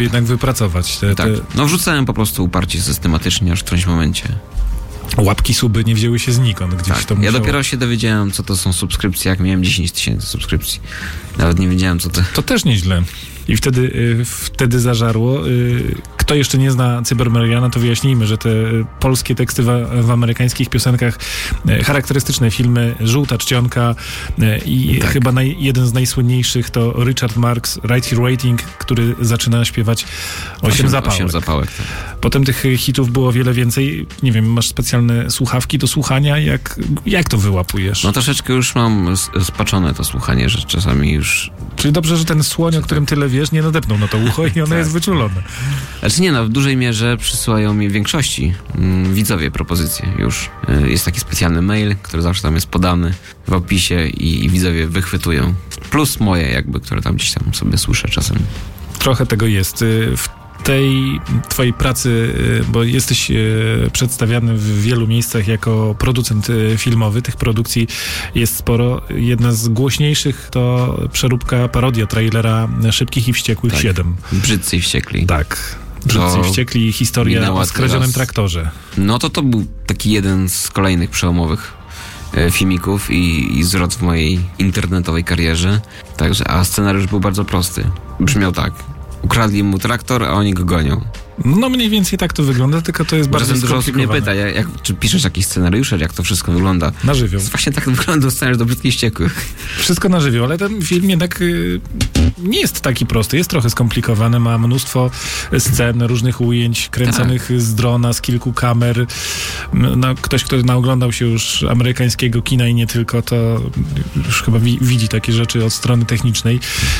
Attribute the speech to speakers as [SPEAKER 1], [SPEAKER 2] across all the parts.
[SPEAKER 1] jednak wypracować.
[SPEAKER 2] Tak, no wrzucałem po prostu uparcie systematycznie, aż w którymś momencie.
[SPEAKER 1] Łapki, suby nie wzięły się znikąd. Gdzieś
[SPEAKER 2] Tak,
[SPEAKER 1] to musiało...
[SPEAKER 2] ja dopiero się dowiedziałem, co to są subskrypcje, jak miałem 10 000 subskrypcji. Nawet nie wiedziałem, co to...
[SPEAKER 1] To też nieźle. I wtedy zażarło. Kto jeszcze nie zna Cybermariana, to wyjaśnijmy, że te polskie teksty w amerykańskich piosenkach, charakterystyczne filmy, Żółta czcionka i
[SPEAKER 2] tak.
[SPEAKER 1] chyba jeden z najsłynniejszych to Richard Marx, Right Here Waiting, który zaczyna śpiewać 8 zapałek.
[SPEAKER 2] 8 zapałek, tak.
[SPEAKER 1] Potem tych hitów było wiele więcej. Nie wiem, masz specjalne słuchawki do słuchania? Jak to wyłapujesz?
[SPEAKER 2] No troszeczkę już mam spaczone to słuchanie, że czasami już...
[SPEAKER 1] Czyli dobrze, że ten słoń, o którym tyle wiesz, nie nadepnął na to ucho i ono
[SPEAKER 2] tak.
[SPEAKER 1] jest wyczulone.
[SPEAKER 2] Znaczy nie, no w dużej mierze przysyłają mi w większości widzowie propozycje już. Jest taki specjalny mail, który zawsze tam jest podany w opisie i widzowie wychwytują. Plus moje jakby, które tam gdzieś tam sobie słyszę czasem.
[SPEAKER 1] Trochę tego jest. W tej twojej pracy, bo jesteś przedstawiany w wielu miejscach jako producent filmowy, tych produkcji jest sporo. Jedna z głośniejszych to przeróbka, parodia trailera Szybkich i Wściekłych 7.
[SPEAKER 2] Brzydcy i Wściekli.
[SPEAKER 1] Tak. Brzydcy i Wściekli, historia o skradzionym traktorze.
[SPEAKER 2] No to był taki jeden z kolejnych przełomowych filmików i zwrot w mojej internetowej karierze. Także, a scenariusz był bardzo prosty. Brzmiał tak. Ukradli mu traktor, a oni go gonią.
[SPEAKER 1] No mniej więcej tak to wygląda, tylko to jest bardzo
[SPEAKER 2] dużo osób mnie pyta, czy piszesz jakieś scenariusze, jak to wszystko wygląda.
[SPEAKER 1] Na żywioł.
[SPEAKER 2] Właśnie tak wygląda scenariusz do Brzydkich i Wściekłych.
[SPEAKER 1] Wszystko na żywioł, ale ten film jednak nie jest taki prosty, jest trochę skomplikowany, ma mnóstwo scen, różnych ujęć kręconych z drona, z kilku kamer. No, ktoś, kto naoglądał się już amerykańskiego kina i nie tylko, to już chyba widzi takie rzeczy od strony technicznej.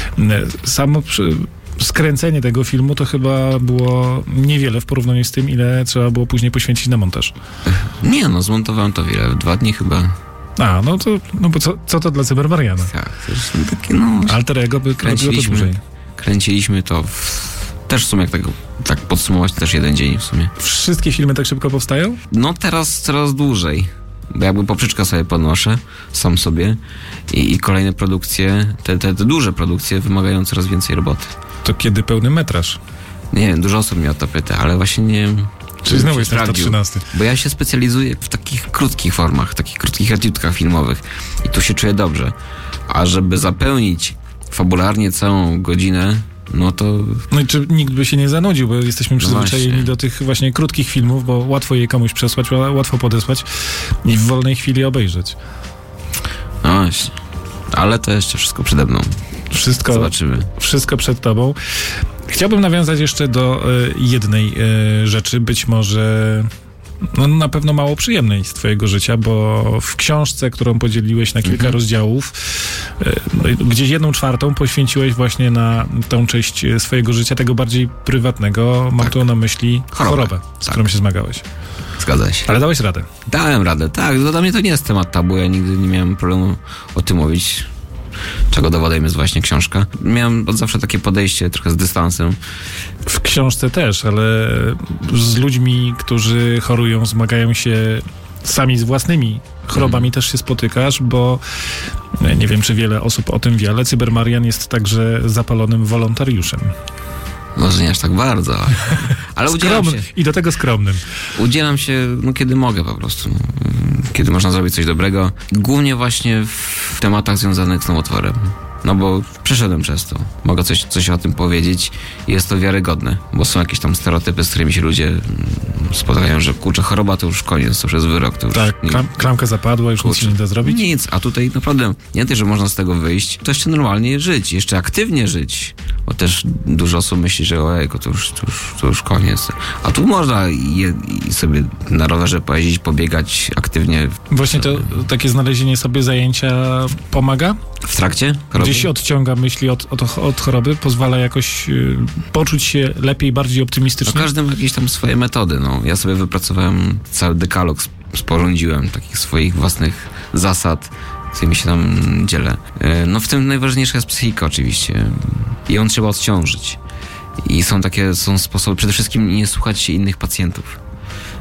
[SPEAKER 1] Samo skręcenie tego filmu to chyba było niewiele w porównaniu z tym, ile trzeba było później poświęcić na montaż.
[SPEAKER 2] Nie, no zmontowałem to w 2 dni chyba.
[SPEAKER 1] A, no to, no bo co to dla Cybermariana?
[SPEAKER 2] Tak, to jest takie,
[SPEAKER 1] Alter ego by kręciliśmy to dłużej.
[SPEAKER 2] Kręciliśmy to też w sumie, jak tak podsumować, też 1 dzień w sumie.
[SPEAKER 1] Wszystkie filmy tak szybko powstają?
[SPEAKER 2] No teraz coraz dłużej. Bo jakby poprzeczkę sobie podnoszę sam sobie i kolejne produkcje, te duże produkcje wymagają coraz więcej roboty.
[SPEAKER 1] To kiedy pełny metraż?
[SPEAKER 2] Nie wiem, dużo osób mnie o to pyta, ale właśnie nie wiem.
[SPEAKER 1] Czyli znowu jestem 113.
[SPEAKER 2] Bo ja się specjalizuję w takich krótkich formach, takich krótkich etiudkach filmowych i tu się czuję dobrze. A żeby zapełnić fabularnie całą godzinę, no to...
[SPEAKER 1] No i czy nikt by się nie zanudził, bo jesteśmy przyzwyczajeni do tych właśnie krótkich filmów, bo łatwo je komuś przesłać, łatwo podesłać i w wolnej chwili obejrzeć.
[SPEAKER 2] No właśnie. Ale to jeszcze wszystko przede mną. Zobaczymy.
[SPEAKER 1] Wszystko przed tobą. Chciałbym nawiązać jeszcze do jednej rzeczy, być może na pewno mało przyjemnej z twojego życia, bo w książce, którą podzieliłeś na kilka rozdziałów, gdzieś 1/4 poświęciłeś właśnie na tą część swojego życia, tego bardziej prywatnego. Mam tu na myśli chorobę, z którą się zmagałeś.
[SPEAKER 2] Zgadza się.
[SPEAKER 1] Ale dałeś radę.
[SPEAKER 2] Dałem radę, tak. Dla mnie to nie jest temat tabu. Ja nigdy nie miałem problemu o tym mówić. Czego dowodem jest właśnie książka. Miałem od zawsze takie podejście trochę z dystansem.
[SPEAKER 1] W książce też, ale z ludźmi, którzy chorują, zmagają się sami z własnymi chorobami też się spotykasz, bo nie wiem, czy wiele osób o tym wie, ale Cybermarian jest także zapalonym wolontariuszem.
[SPEAKER 2] Może nie aż tak bardzo, ale udzielam się.
[SPEAKER 1] I do tego skromnym.
[SPEAKER 2] Udzielam się, kiedy mogę po prostu. Kiedy można zrobić coś dobrego. Głównie właśnie w tematach związanych z nowotworem. No bo przeszedłem przez to. Mogę coś o tym powiedzieć i jest to wiarygodne, bo są jakieś tam stereotypy, z którymi się ludzie spotykają, że kurczę, choroba to już koniec, to już jest wyrok. To już
[SPEAKER 1] tak, klamka zapadła, już nic się nie da zrobić?
[SPEAKER 2] Nic, a tutaj naprawdę nie tylko, że można z tego wyjść, to jeszcze normalnie żyć, jeszcze aktywnie żyć, bo też dużo osób myśli, że ojejku, to już koniec. A tu można i sobie na rowerze pojeździć, pobiegać aktywnie.
[SPEAKER 1] Właśnie to takie znalezienie sobie zajęcia pomaga?
[SPEAKER 2] W trakcie choroby?
[SPEAKER 1] Gdzieś odciąga myśli od choroby, pozwala jakoś poczuć się lepiej, bardziej optymistycznie?
[SPEAKER 2] No każdy ma jakieś tam swoje metody. No. Ja sobie wypracowałem cały dekalog, sporządziłem takich swoich własnych zasad, którymi się tam dzielę. No w tym najważniejsza jest psychika oczywiście. I ją trzeba odciążyć. I są sposoby, przede wszystkim nie słuchać się innych pacjentów.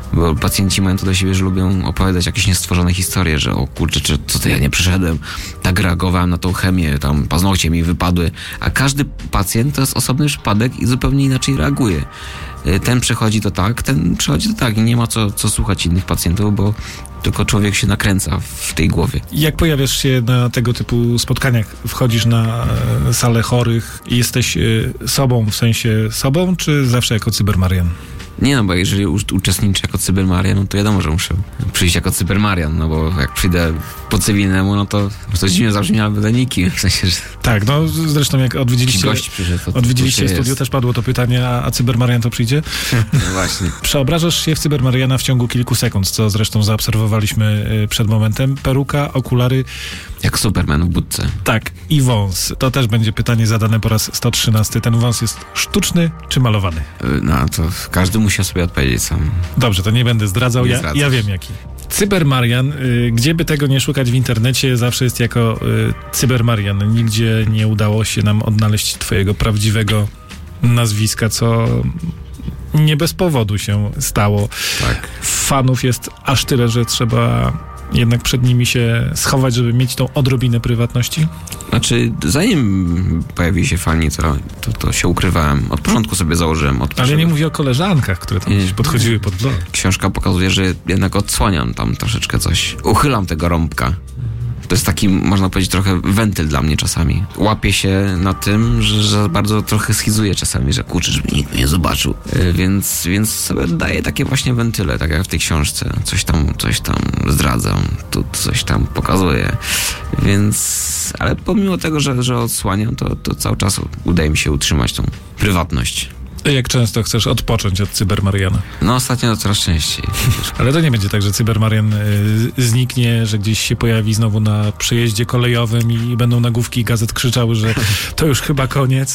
[SPEAKER 2] Bo pacjenci mają to do siebie, że lubią opowiadać jakieś niestworzone historie, że o kurczę, co to ja nie przeszedłem, tak reagowałem na tą chemię, tam paznokcie mi wypadły. A każdy pacjent to jest osobny przypadek i zupełnie inaczej reaguje. Ten przechodzi to tak, ten przechodzi to tak i nie ma co słuchać innych pacjentów, bo tylko człowiek się nakręca w tej głowie.
[SPEAKER 1] Jak pojawiasz się na tego typu spotkaniach? Wchodzisz na salę chorych i jesteś sobą, w sensie sobą, czy zawsze jako Cybermarian?
[SPEAKER 2] Nie, no bo jeżeli uczestniczę jako Cybermarian, no to wiadomo, że muszę przyjść jako Cybermarian, no bo jak przyjdę po cywilnemu, no to dziwnie zabrzmi, ale będę nikim, w sensie, że...
[SPEAKER 1] Tak, no zresztą jak odwiedziliście studio, też padło to pytanie, a Cybermarian to przyjdzie?
[SPEAKER 2] No właśnie.
[SPEAKER 1] Przeobrażasz się w Cybermariana w ciągu kilku sekund, co zresztą zaobserwowaliśmy przed momentem. Peruka, okulary...
[SPEAKER 2] Jak Superman w budce.
[SPEAKER 1] Tak, i wąs. To też będzie pytanie zadane po raz 113. Ten wąs jest sztuczny czy malowany?
[SPEAKER 2] No to każdy musi sobie odpowiedzieć sam.
[SPEAKER 1] Dobrze, to nie będę zdradzał, ja wiem jaki. Cybermarian, gdzie by tego nie szukać w internecie, zawsze jest jako Cybermarian. Nigdzie nie udało się nam odnaleźć twojego prawdziwego nazwiska, co nie bez powodu się stało.
[SPEAKER 2] Tak.
[SPEAKER 1] Fanów jest aż tyle, że trzeba jednak przed nimi się schować, żeby mieć tą odrobinę prywatności?
[SPEAKER 2] Znaczy, zanim pojawili się fani, to się ukrywałem. Od początku sobie założyłem.
[SPEAKER 1] Ale nie mówię o koleżankach, które tam podchodziły pod blok.
[SPEAKER 2] Książka pokazuje, że jednak odsłaniam tam troszeczkę coś. Uchylam tego rąbka. To jest taki, można powiedzieć, trochę wentyl dla mnie czasami. Łapię się na tym, że bardzo trochę schizuję czasami, że kurczę, żeby nikt mnie nie zobaczył. Więc sobie daję takie właśnie wentyle, tak jak w tej książce. Coś tam zdradzam, tu coś tam pokazuję. Więc, ale pomimo tego, że odsłaniam, to cały czas udaje mi się utrzymać tą prywatność.
[SPEAKER 1] Jak często chcesz odpocząć od Cybermariana?
[SPEAKER 2] No ostatnio to coraz częściej.
[SPEAKER 1] Ale to nie będzie tak, że Cybermarian zniknie, że gdzieś się pojawi znowu na przejeździe kolejowym i będą nagłówki gazet krzyczały, że to już chyba koniec.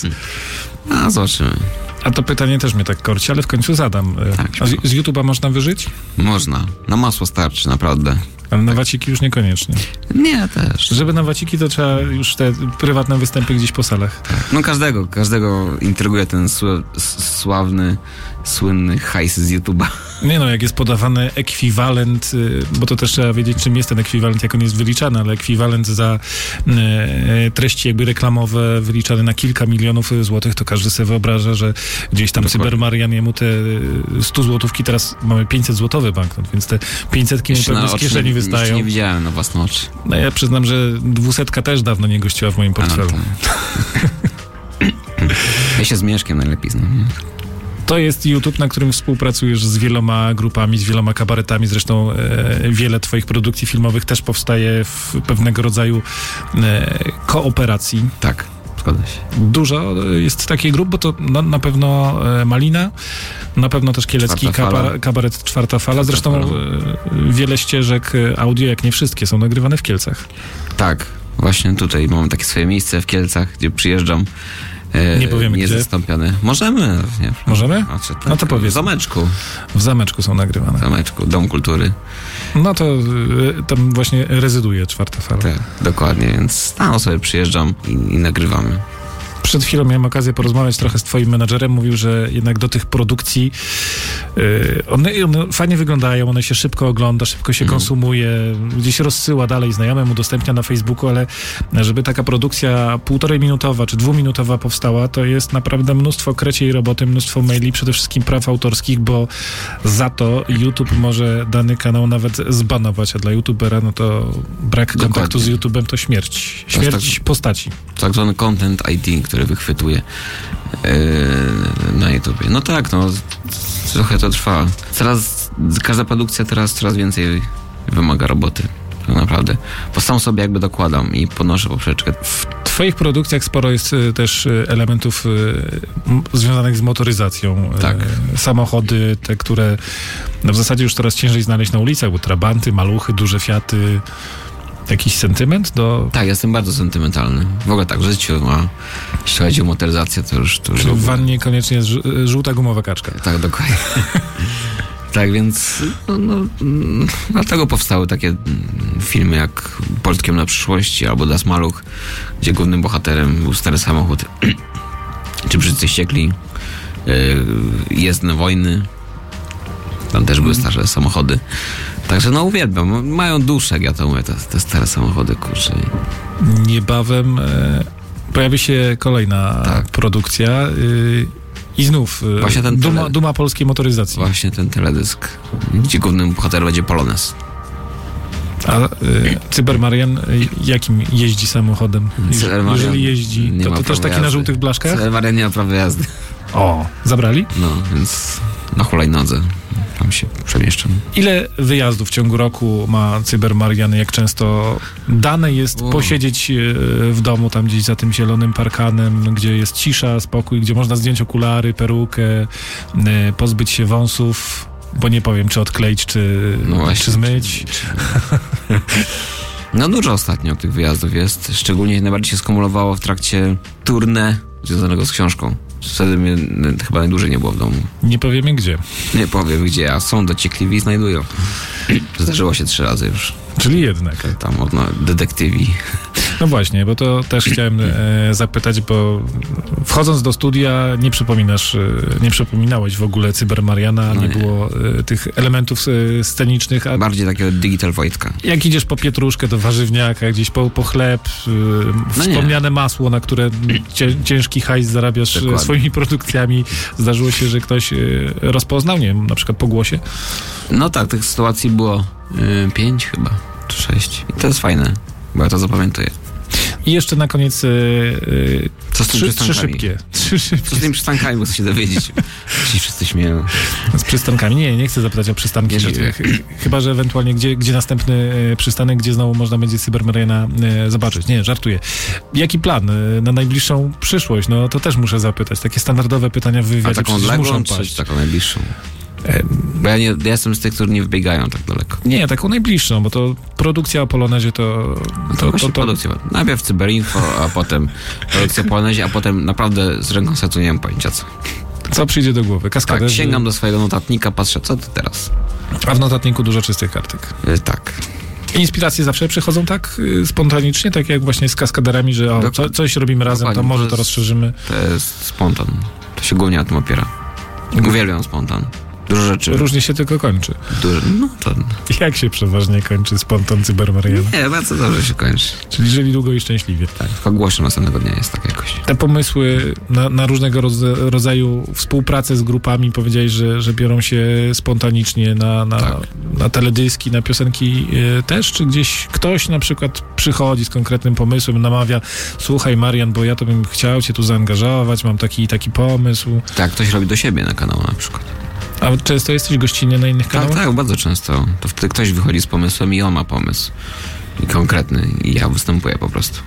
[SPEAKER 2] A zobaczymy.
[SPEAKER 1] A to pytanie też mnie tak korci, ale w końcu zadam.
[SPEAKER 2] Tak,
[SPEAKER 1] a z YouTube'a można wyżyć?
[SPEAKER 2] Można. Na masło starczy, naprawdę.
[SPEAKER 1] Ale na waciki już niekoniecznie.
[SPEAKER 2] Nie, też.
[SPEAKER 1] Żeby na waciki, to trzeba już te prywatne występy gdzieś po salach.
[SPEAKER 2] Tak. No każdego intryguje ten słynny hajs z YouTube'a.
[SPEAKER 1] Nie no, jak jest podawany ekwiwalent, bo to też trzeba wiedzieć, czym jest ten ekwiwalent, jak on jest wyliczany, ale ekwiwalent za treści jakby reklamowe wyliczany na kilka milionów złotych, to każdy sobie wyobraża, że gdzieś tam Cybermarian jemu te 100 złotówki, teraz mamy 500 złotowy banknot, więc te 500 mu pewnie z kieszeni wystają.
[SPEAKER 2] Jeszcze nie widziałem na własne oczy.
[SPEAKER 1] No ja przyznam, że 200 też dawno nie gościła w moim portfelu.
[SPEAKER 2] Ja się z Mieszkiem najlepiej znam.
[SPEAKER 1] To jest YouTube, na którym współpracujesz z wieloma grupami, z wieloma kabaretami. Zresztą wiele twoich produkcji filmowych też powstaje w pewnego rodzaju kooperacji.
[SPEAKER 2] Tak, zgadza się.
[SPEAKER 1] Dużo jest takich grup, bo to na pewno Malina, na pewno też kielecki kabaret Czwarta Fala. Zresztą wiele ścieżek audio, jak nie wszystkie, są nagrywane w Kielcach.
[SPEAKER 2] Tak, właśnie tutaj mam takie swoje miejsce w Kielcach, gdzie przyjeżdżam.
[SPEAKER 1] Nie powiemy
[SPEAKER 2] niezastąpiony. Możemy. Nie.
[SPEAKER 1] Możemy? No to powiedz.
[SPEAKER 2] W Zameczku.
[SPEAKER 1] W Zameczku są nagrywane.
[SPEAKER 2] W Zameczku, Dom Kultury.
[SPEAKER 1] No to tam właśnie rezyduje Czwarta Fala.
[SPEAKER 2] Tak, dokładnie, więc tam sobie przyjeżdżam i nagrywamy.
[SPEAKER 1] Przed chwilą miałem okazję porozmawiać trochę z twoim menadżerem. Mówił, że jednak do tych produkcji one fajnie wyglądają, one się szybko ogląda, szybko się konsumuje, gdzieś rozsyła dalej znajomym, udostępnia na Facebooku, ale żeby taka produkcja 1,5-minutowa czy 2-minutowa powstała, to jest naprawdę mnóstwo kreciej roboty, mnóstwo maili, przede wszystkim praw autorskich, bo za to YouTube może dany kanał nawet zbanować, a dla YouTubera no to brak kontaktu z YouTube'em to śmierć. Śmierć postaci.
[SPEAKER 2] Tak zwany content ID, który wychwytuje na YouTubie. No tak, no trochę to trwa. Każda produkcja teraz coraz więcej wymaga roboty. Tak naprawdę. Bo sam sobie jakby dokładam i podnoszę poprzeczkę.
[SPEAKER 1] W twoich produkcjach sporo jest też elementów związanych z motoryzacją.
[SPEAKER 2] Tak.
[SPEAKER 1] Samochody, te, które no w zasadzie już coraz ciężej znaleźć na ulicach, bo trabanty, maluchy, duże Fiaty. Jakiś sentyment do...
[SPEAKER 2] Tak, jestem bardzo sentymentalny. W ogóle tak, w życiu, a jeśli chodzi o motoryzację, to już...
[SPEAKER 1] Czyli w wannie koniecznie jest żółta gumowa kaczka.
[SPEAKER 2] Tak, dokładnie. Tak, więc dlatego powstały takie filmy jak Polskiem na przyszłość albo Das Maluch, gdzie głównym bohaterem był stary samochód. Czy Wszyscy ściekli, Jezdne wojny. Tam też były starsze samochody. Także no uwielbiam. Mają duszę, jak ja to mówię, te stare samochody, kurczę.
[SPEAKER 1] Niebawem pojawi się kolejna produkcja i znów
[SPEAKER 2] właśnie ten
[SPEAKER 1] duma polskiej motoryzacji.
[SPEAKER 2] Właśnie ten teledysk, gdzie głównym bohaterem będzie Polones.
[SPEAKER 1] A Cybermarian jakim jeździ samochodem? Jeżeli jeździ, to też taki na żółtych blaszkach?
[SPEAKER 2] Cybermarian nie ma prawa jazdy.
[SPEAKER 1] O, zabrali?
[SPEAKER 2] No, więc na hulajnodze tam się przemieszczam.
[SPEAKER 1] Ile wyjazdów w ciągu roku ma Cybermarian? Jak często dane jest posiedzieć w domu, tam gdzieś za tym zielonym parkanem, gdzie jest cisza, spokój, gdzie można zdjąć okulary, perukę, pozbyć się wąsów, bo nie powiem, czy odkleić, czy zmyć.
[SPEAKER 2] No dużo ostatnio tych wyjazdów jest. Szczególnie najbardziej się skumulowało w trakcie tournée związanego z książką. Wtedy mnie chyba najdłużej nie było w domu.
[SPEAKER 1] Nie powiemy gdzie.
[SPEAKER 2] Nie powiem gdzie, a są dociekliwi i znajdują. Zdarzyło się 3 razy już.
[SPEAKER 1] Czyli jednak.
[SPEAKER 2] Tam od detektywi.
[SPEAKER 1] No właśnie, bo to też chciałem zapytać, bo wchodząc do studia nie przypominałeś w ogóle Cybermariana, nie było tych elementów scenicznych.
[SPEAKER 2] Bardziej takiego Digital Wojtka.
[SPEAKER 1] Jak idziesz po pietruszkę do warzywniaka, gdzieś po chleb, wspomniane masło, na które ciężki hajs zarabiasz swoimi produkcjami. Zdarzyło się, że ktoś rozpoznał, nie wiem, na przykład po głosie?
[SPEAKER 2] No tak, tych sytuacji było 5 chyba, czy 6. I to jest fajne, bo ja to zapamiętuję.
[SPEAKER 1] I jeszcze na koniec
[SPEAKER 2] co z tym
[SPEAKER 1] trzy szybkie.
[SPEAKER 2] Co z tymi przystankami, bo chcę się dowiedzieć. Ci wszyscy śmieją.
[SPEAKER 1] Z przystankami? Nie chcę zapytać o przystanki. Chyba, że ewentualnie gdzie następny przystanek, gdzie znowu można będzie Cybermariana zobaczyć. Nie, żartuję. Jaki plan na najbliższą przyszłość? No to też muszę zapytać. Takie standardowe pytania w wywiadzie.
[SPEAKER 2] A taką odległą, czy taką najbliższą? Bo ja jestem z tych, którzy nie wybiegają tak daleko.
[SPEAKER 1] Nie, taką najbliższą, bo to produkcja o Polonezie to
[SPEAKER 2] produkcja. Najpierw Cyberinfo, a potem produkcja o Polonezie, a potem naprawdę z ręką sercu nie mam pojęcia co.
[SPEAKER 1] Co przyjdzie do głowy? Kaskaderzy?
[SPEAKER 2] Tak, sięgam do swojego notatnika, patrzę, co to teraz.
[SPEAKER 1] A w notatniku dużo czystych kartek.
[SPEAKER 2] Tak.
[SPEAKER 1] Inspiracje zawsze przychodzą tak spontanicznie, tak jak właśnie z kaskaderami, że coś robimy razem, to może to rozszerzymy.
[SPEAKER 2] To jest spontan. To się głównie na tym opiera. Uwielbiam spontan. Dużo rzeczy.
[SPEAKER 1] Różnie się tylko kończy.
[SPEAKER 2] No to...
[SPEAKER 1] Jak się przeważnie kończy spontan Cybermariana?
[SPEAKER 2] Nie, bardzo dobrze się kończy.
[SPEAKER 1] Czyli żyli długo i szczęśliwie.
[SPEAKER 2] Tak, tylko głośno następnego dnia jest tak jakoś.
[SPEAKER 1] Te pomysły na różnego rodzaju współpracę z grupami, powiedziałeś, że biorą się spontanicznie na teledyski, na piosenki też? Czy gdzieś ktoś na przykład przychodzi z konkretnym pomysłem, namawia, słuchaj Marian, bo ja to bym chciał cię tu zaangażować, mam taki pomysł.
[SPEAKER 2] Tak, ktoś robi do siebie na kanał na przykład.
[SPEAKER 1] A często jesteś gościnnie na innych kanałach?
[SPEAKER 2] Tak, bardzo często. To wtedy ktoś wychodzi z pomysłem i on ma pomysł. I konkretny. I ja występuję po prostu.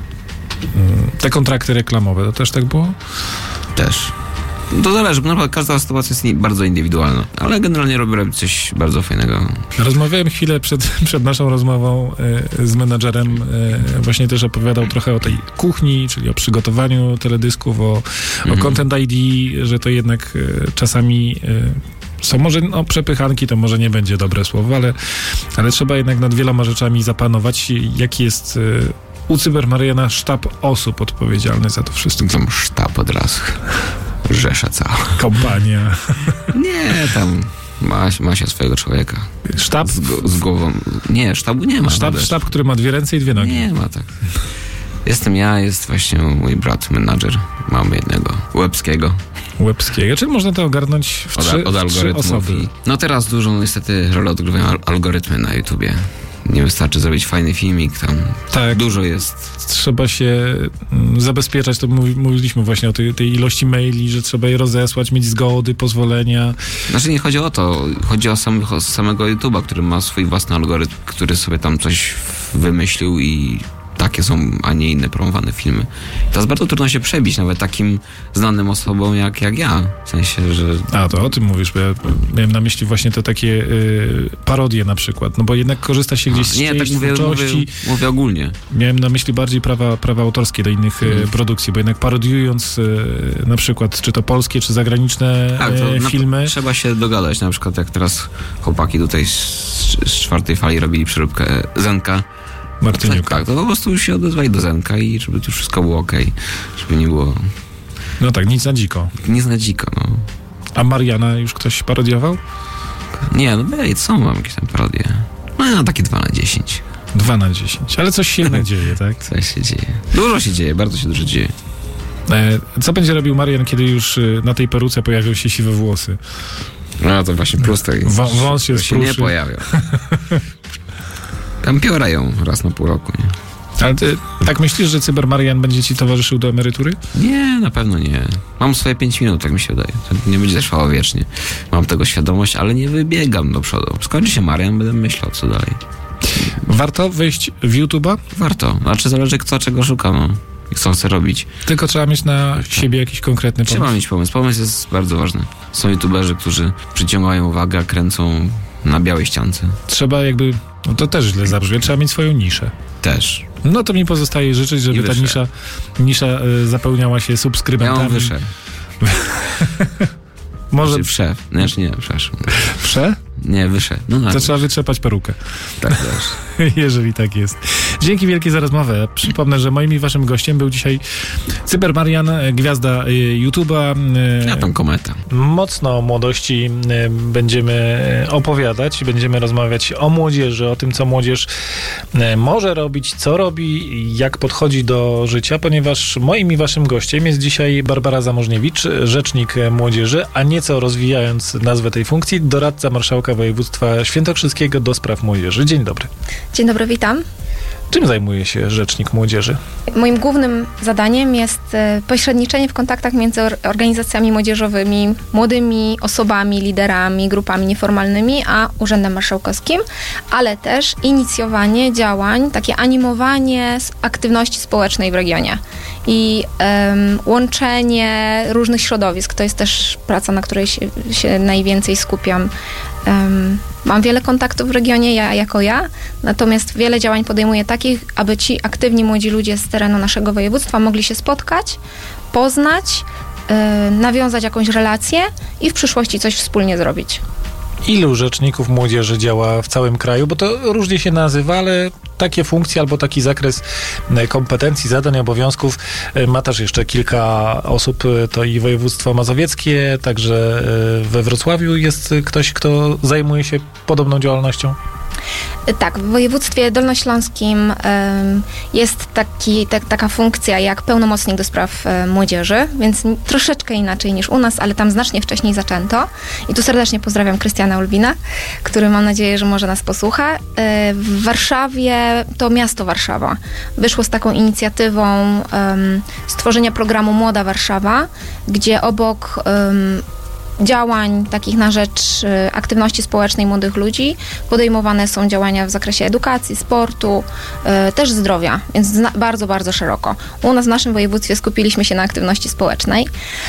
[SPEAKER 1] Te kontrakty reklamowe, to też tak było?
[SPEAKER 2] Też. To zależy, bo naprawdę każda sytuacja jest bardzo indywidualna. Ale generalnie robię coś bardzo fajnego. Rozmawiałem
[SPEAKER 1] chwilę przed naszą rozmową z menadżerem. Właśnie też opowiadał trochę o tej kuchni, czyli o przygotowaniu teledysków, o Content ID, że to jednak czasami... Są może przepychanki, to może nie będzie dobre słowo, ale trzeba jednak nad wieloma rzeczami zapanować. Jaki jest u Cybermariana sztab osób odpowiedzialny za to wszystko?
[SPEAKER 2] Tam sztab od razu. Rzesza cała.
[SPEAKER 1] Kompania.
[SPEAKER 2] Nie, tam ma się swojego człowieka.
[SPEAKER 1] Sztab?
[SPEAKER 2] Z głową. Nie, sztabu nie ma.
[SPEAKER 1] Sztab, który ma 2 ręce i 2 nogi.
[SPEAKER 2] Nie ma tak. Jestem ja, jest właśnie mój brat, menadżer. Mamy jednego. Łebskiego.
[SPEAKER 1] Czy można to ogarnąć w 3 osoby?
[SPEAKER 2] No teraz dużą niestety rolę odgrywają algorytmy na YouTubie. Nie wystarczy zrobić fajny filmik, tam
[SPEAKER 1] tak,
[SPEAKER 2] dużo jest.
[SPEAKER 1] Trzeba się zabezpieczać, to mówiliśmy właśnie o tej ilości maili, że trzeba je rozesłać, mieć zgody, pozwolenia.
[SPEAKER 2] Znaczy nie chodzi o to, chodzi o samego YouTube'a, który ma swój własny algorytm, który sobie tam coś wymyślił i takie są, a nie inne promowane filmy. To jest bardzo trudno się przebić nawet takim znanym osobom jak ja. W sensie, że...
[SPEAKER 1] A, to o tym mówisz, bo ja miałem na myśli właśnie te takie parodie na przykład, no bo jednak korzysta się gdzieś z czyjejś twórczości.
[SPEAKER 2] Mówię ogólnie.
[SPEAKER 1] Miałem na myśli bardziej prawa autorskie do innych produkcji, bo jednak parodiując na przykład czy to polskie, czy zagraniczne filmy.
[SPEAKER 2] Trzeba się dogadać, na przykład jak teraz chłopaki tutaj z 4. fali robili przeróbkę Zenka.
[SPEAKER 1] Martyniuka.
[SPEAKER 2] Tak, to po prostu się odezwali do Zenka i żeby tu wszystko było okej. Żeby nie było...
[SPEAKER 1] No tak, nic na dziko.
[SPEAKER 2] Nic na dziko, no.
[SPEAKER 1] A Mariana już ktoś parodiował?
[SPEAKER 2] Nie, no mam jakieś tam parodie. No, takie 2/10.
[SPEAKER 1] 2/10. Ale coś się jednak dzieje, tak?
[SPEAKER 2] Coś się dzieje. Dużo się dzieje, bardzo się dużo dzieje.
[SPEAKER 1] Co będzie robił Marian, kiedy już na tej peruce pojawią się siwe włosy?
[SPEAKER 2] No to właśnie proste jest.
[SPEAKER 1] Wąs się
[SPEAKER 2] nie pojawia. Tam piorają raz na pół roku, nie?
[SPEAKER 1] Ale ty tak myślisz, że Cyber Marian będzie ci towarzyszył do emerytury?
[SPEAKER 2] Nie, na pewno nie. Mam swoje 5 minut, tak mi się wydaje. To nie będzie trwało wiecznie. Mam tego świadomość, ale nie wybiegam do przodu. Skończy się Marian, będę myślał, co dalej.
[SPEAKER 1] Warto wejść w YouTube'a?
[SPEAKER 2] Warto. Znaczy zależy kto czego szuka, no. I co chce robić.
[SPEAKER 1] Tylko trzeba mieć na siebie jakiś konkretny pomysł.
[SPEAKER 2] Trzeba mieć pomysł. Pomysł jest bardzo ważny. Są YouTuberzy, którzy przyciągają uwagę, kręcą na białej ściance.
[SPEAKER 1] Trzeba jakby, no to też źle zabrzmi, trzeba mieć swoją niszę.
[SPEAKER 2] Też.
[SPEAKER 1] No to mi pozostaje życzyć, żeby ta nisza zapełniała się subskrybentami.
[SPEAKER 2] Ja mam wyższe.
[SPEAKER 1] Może...
[SPEAKER 2] Wsze. Znaczy nie, przepraszam.
[SPEAKER 1] Wsze?
[SPEAKER 2] Nie, wyższe. No,
[SPEAKER 1] to trzeba wytrzepać perukę.
[SPEAKER 2] Tak też.
[SPEAKER 1] Jeżeli tak jest. Dzięki wielkie za rozmowę. Przypomnę, że moim i waszym gościem był dzisiaj Cyber Marian, gwiazda YouTube'a.
[SPEAKER 2] Ja tam kometa.
[SPEAKER 1] Mocno o młodości będziemy opowiadać, będziemy rozmawiać o młodzieży, o tym, co młodzież może robić, co robi, jak podchodzi do życia, ponieważ moim i waszym gościem jest dzisiaj Barbara Zamożniewicz, rzecznik młodzieży, a nieco rozwijając nazwę tej funkcji, doradca marszałka województwa świętokrzyskiego do spraw młodzieży. Dzień dobry.
[SPEAKER 3] Dzień dobry, witam.
[SPEAKER 1] Czym zajmuje się rzecznik młodzieży?
[SPEAKER 3] Moim głównym zadaniem jest pośredniczenie w kontaktach między organizacjami młodzieżowymi, młodymi osobami, liderami, grupami nieformalnymi, a Urzędem Marszałkowskim, ale też inicjowanie działań, takie animowanie aktywności społecznej w regionie i łączenie różnych środowisk. To jest też praca, na której się najwięcej skupiam. Mam wiele kontaktów w regionie, natomiast wiele działań podejmuję takich, aby ci aktywni młodzi ludzie z terenu naszego województwa mogli się spotkać, poznać, nawiązać jakąś relację i w przyszłości coś wspólnie zrobić.
[SPEAKER 1] Ilu rzeczników młodzieży działa w całym kraju? Bo to różnie się nazywa, ale takie funkcje albo taki zakres kompetencji, zadań, obowiązków ma też jeszcze kilka osób. To i województwo mazowieckie, także we Wrocławiu jest ktoś, kto zajmuje się podobną działalnością?
[SPEAKER 3] Tak, w województwie dolnośląskim jest taka funkcja jak pełnomocnik do spraw młodzieży, więc troszeczkę inaczej niż u nas, ale tam znacznie wcześniej zaczęto. I tu serdecznie pozdrawiam Krystiana Ulwina, który mam nadzieję, że może nas posłucha. W Warszawie to miasto Warszawa wyszło z taką inicjatywą stworzenia programu Młoda Warszawa, gdzie obok działań takich na rzecz aktywności społecznej młodych ludzi podejmowane są działania w zakresie edukacji, sportu, też zdrowia, więc bardzo, bardzo szeroko. U nas w naszym województwie skupiliśmy się na aktywności społecznej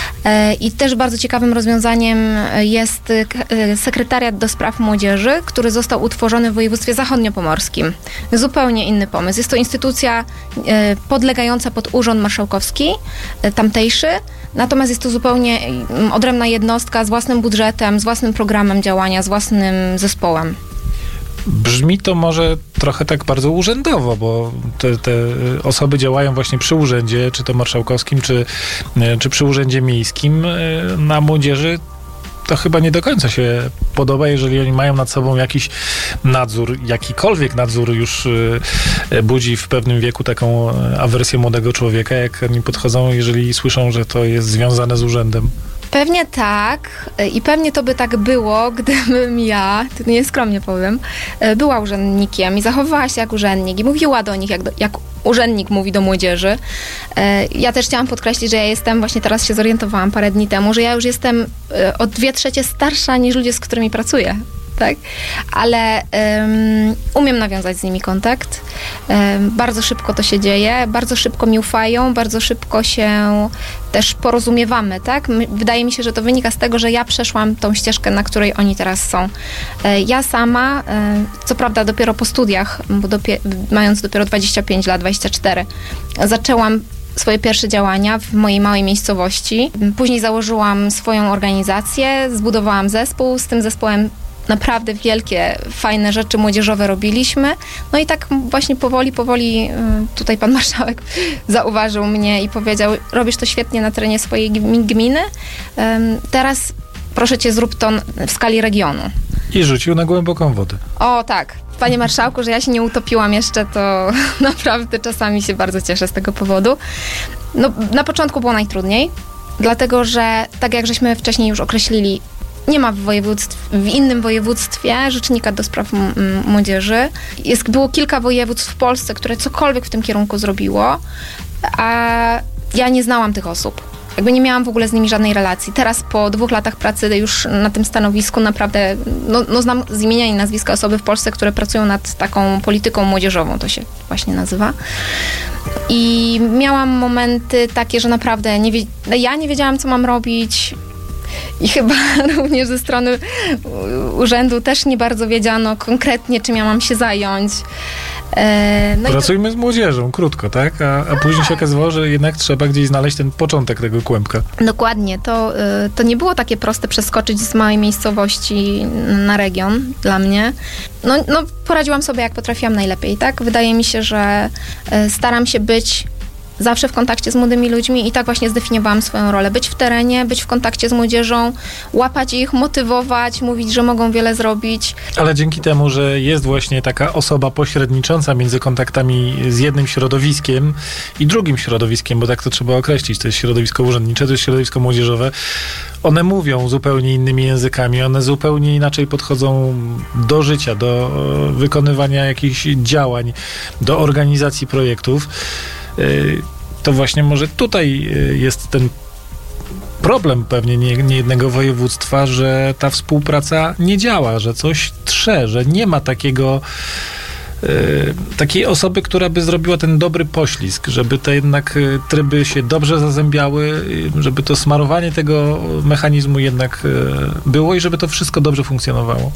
[SPEAKER 3] i też bardzo ciekawym rozwiązaniem jest sekretariat do spraw młodzieży, który został utworzony w województwie zachodniopomorskim. Zupełnie inny pomysł. Jest to instytucja podlegająca pod Urząd Marszałkowski, tamtejszy, natomiast jest to zupełnie odrębna jednostka z własnym budżetem, z własnym programem działania, z własnym zespołem.
[SPEAKER 1] Brzmi to może trochę tak bardzo urzędowo, bo te osoby działają właśnie przy urzędzie, czy to marszałkowskim, czy przy urzędzie miejskim. Na młodzieży to chyba nie do końca się podoba, jeżeli oni mają nad sobą jakiś nadzór, jakikolwiek nadzór już budzi w pewnym wieku taką awersję młodego człowieka, jak oni podchodzą, jeżeli słyszą, że to jest związane z urzędem.
[SPEAKER 3] Pewnie tak i pewnie to by tak było, gdybym ja, to nieskromnie powiem, była urzędnikiem i zachowywała się jak urzędnik i mówiła do nich jak urzędnik mówi do młodzieży. Ja też chciałam podkreślić, że ja jestem, właśnie teraz się zorientowałam parę dni temu, że ja już jestem o 2/3 starsza niż ludzie, z którymi pracuję. Tak? Ale umiem nawiązać z nimi kontakt. Bardzo szybko to się dzieje, bardzo szybko mi ufają, bardzo szybko się też porozumiewamy, tak? Wydaje mi się, że to wynika z tego, że ja przeszłam tą ścieżkę, na której oni teraz są. Ja sama, co prawda dopiero po studiach, bo mając dopiero 25 lat, 24, zaczęłam swoje pierwsze działania w mojej małej miejscowości. Później założyłam swoją organizację, zbudowałam zespół, z tym zespołem naprawdę wielkie, fajne rzeczy młodzieżowe robiliśmy. No i tak właśnie powoli tutaj pan marszałek zauważył mnie i powiedział, robisz to świetnie na terenie swojej gminy, teraz proszę cię, zrób to w skali regionu.
[SPEAKER 1] I rzucił na głęboką wodę.
[SPEAKER 3] O tak, panie marszałku, że ja się nie utopiłam jeszcze, to naprawdę czasami się bardzo cieszę z tego powodu. No, na początku było najtrudniej, dlatego że tak jak żeśmy wcześniej już określili, nie ma w innym województwie rzecznika do spraw młodzieży. Było kilka województw w Polsce, które cokolwiek w tym kierunku zrobiło, a ja nie znałam tych osób. Jakby nie miałam w ogóle z nimi żadnej relacji. Teraz po 2 latach pracy już na tym stanowisku naprawdę, znam z imienia i nazwiska osoby w Polsce, które pracują nad taką polityką młodzieżową, to się właśnie nazywa. I miałam momenty takie, że naprawdę ja nie wiedziałam, co mam robić. I chyba również ze strony urzędu też nie bardzo wiedziano konkretnie, czym ja mam się zająć.
[SPEAKER 1] Pracujmy z młodzieżą, krótko, tak? A później się okazało, że jednak trzeba gdzieś znaleźć ten początek tego kłębka.
[SPEAKER 3] Dokładnie. To nie było takie proste przeskoczyć z małej miejscowości na region dla mnie. Poradziłam sobie, jak potrafiłam najlepiej, tak? Wydaje mi się, że staram się być zawsze w kontakcie z młodymi ludźmi i tak właśnie zdefiniowałam swoją rolę. Być w terenie, być w kontakcie z młodzieżą, łapać ich, motywować, mówić, że mogą wiele zrobić.
[SPEAKER 1] Ale dzięki temu, że jest właśnie taka osoba pośrednicząca między kontaktami z jednym środowiskiem i drugim środowiskiem, bo tak to trzeba określić, to jest środowisko urzędnicze, to jest środowisko młodzieżowe, one mówią zupełnie innymi językami, one zupełnie inaczej podchodzą do życia, do wykonywania jakichś działań, do organizacji projektów. To właśnie może tutaj jest ten problem pewnie niejednego województwa, że ta współpraca nie działa, że coś trze, że nie ma takiej osoby, która by zrobiła ten dobry poślizg, żeby te jednak tryby się dobrze zazębiały, żeby to smarowanie tego mechanizmu jednak było i żeby to wszystko dobrze funkcjonowało.